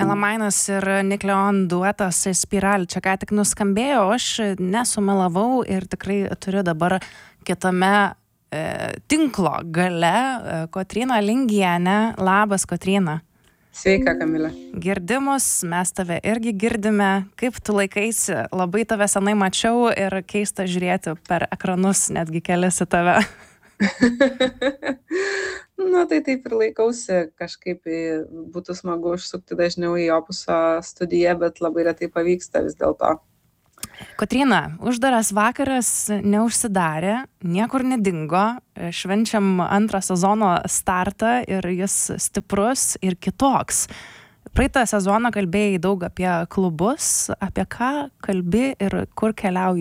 Melamainas ir Nick Leon duetas Spiral čia ką tik nuskambėjo, aš nesumelavau ir tikrai turiu dabar kitame tinklo gale Kotryną Lingienę. Labas, Kotryna. Sveika, Kamilė. Girdimus, mes tave irgi girdime. Kaip tu laikaisi? Labai tave senai mačiau ir keista žiūrėti per ekranus, netgi keliasi tave. Na, tai taip ir laikausi. Kažkaip būtų smagu užsukti dažniau į Opuso studiją, bet labai retai pavyksta vis dėlto. Kotryna, uždaras vakaras neužsidarė, niekur nedingo. Švenčiam antrą sezono startą ir jis stiprus ir kitoks. Praeitą sezoną kalbėjai daug apie klubus, apie ką kalbi ir kur keliauji